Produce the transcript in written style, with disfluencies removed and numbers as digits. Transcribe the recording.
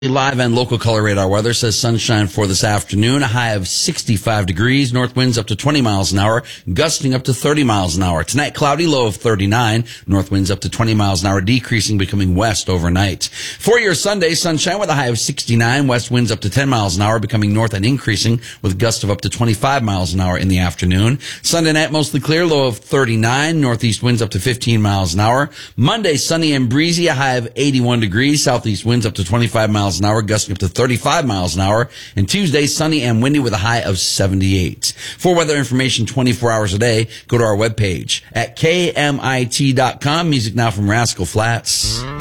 Live and local color radar weather says sunshine for this afternoon, a high of 65 degrees, north winds up to 20 miles an hour, gusting up to 30 miles an hour. Tonight, cloudy, low of 39, north winds up to 20 miles an hour, decreasing, becoming west overnight. For your Sunday, sunshine with a high of 69, west winds up to 10 miles an hour, becoming north and increasing with gusts of up to 25 miles an hour in the afternoon. Sunday night, mostly clear, low of 39, northeast winds up to 15 miles an hour. Monday, sunny and breezy, a high of 81 degrees, southeast winds up to 25 miles an hour, gusting up to 35 miles an hour. And Tuesday, sunny and windy with a high of 78. For weather information 24 hours a day, go to our webpage at KMIT.com. Music now from Rascal Flatts.